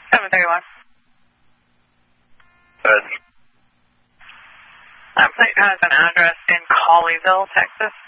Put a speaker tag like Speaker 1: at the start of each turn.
Speaker 1: 731.
Speaker 2: Good.
Speaker 1: That plate has an address in Colleyville, Texas.